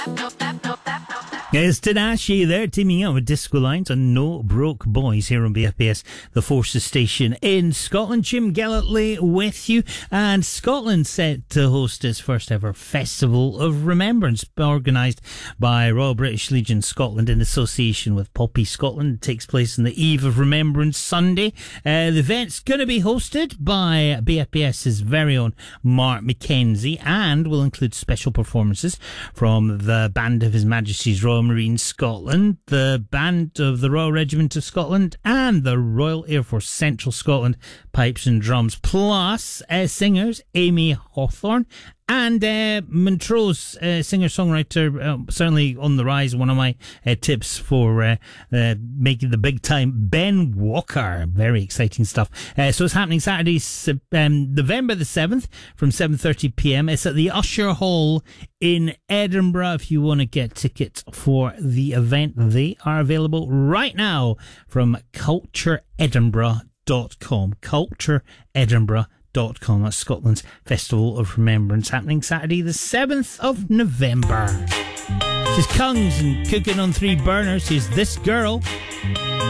It's Tinashe there, teaming up with Disco Lines on No Broke Boys here on BFBS, the Forces station in Scotland. Jim Gallantly with you, and Scotland set to host its first ever Festival of Remembrance, organised by Royal British Legion Scotland in association with Poppy Scotland. It takes place on the eve of Remembrance Sunday. The event's going to be hosted by BFBS's very own Mark Mackenzie and will include special performances from the Band of His Majesty's Royal Marines Scotland, the Band of the Royal Regiment of Scotland, and the Royal Air Force Central Scotland Pipes and Drums, plus singers Amy Hawthorne and Montrose, singer-songwriter, certainly on the rise. One of my tips for making the big time, Ben Walker. Very exciting stuff. So it's happening Saturday, November the 7th from 7:30pm. It's at the Usher Hall in Edinburgh. If you want to get tickets for the event, they are available right now from cultureedinburgh.com. cultureedinburgh.com. That's Scotland's Festival of Remembrance, happening Saturday the 7th of November. She's Kungs and Cooking on Three Burners. She's This Girl.